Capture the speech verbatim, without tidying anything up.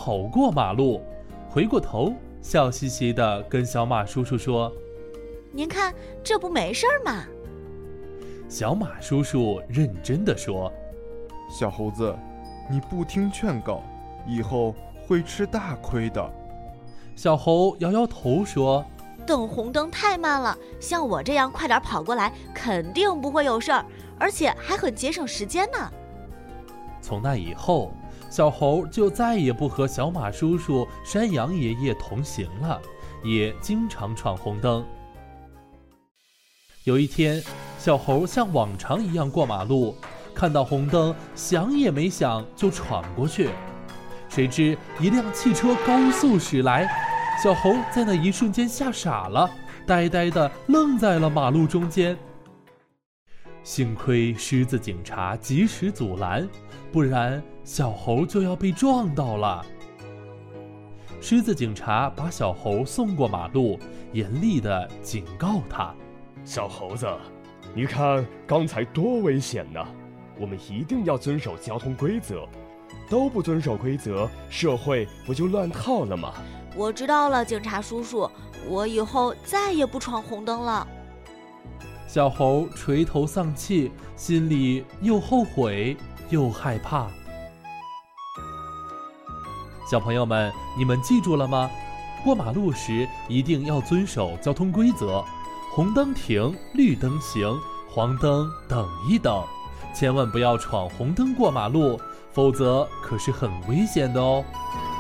跑过马路，回过头笑嘻嘻地跟小马叔叔说： 您看，这不没事儿吗？ 小马叔叔认真地说： 小猴子，你不听劝告，以后会吃大亏的。 小猴摇摇头说： 等红灯太慢了，像我这样快点跑过来肯定不会有事儿，而且还很节省时间呢。 从那以后，小猴就再也不和小马叔叔、山羊爷爷同行了，也经常闯红灯。有一天，小猴像往常一样过马路，看到红灯，想也没想就闯过去。谁知一辆汽车高速驶来，小猴在那一瞬间吓傻了，呆呆地愣在了马路中间。幸亏狮子警察及时阻拦，不然小猴就要被撞到了。狮子警察把小猴送过马路，严厉地警告他： 小猴子，你看刚才多危险呢！我们一定要遵守交通规则，都不遵守规则，社会不就乱套了吗？ 我知道了，警察叔叔，我以后再也不闯红灯了。 小猴垂头丧气，心里又后悔又害怕。小朋友们，你们记住了吗？过马路时一定要遵守交通规则，红灯停，绿灯行，黄灯等一等，千万不要闯红灯过马路，否则可是很危险的哦。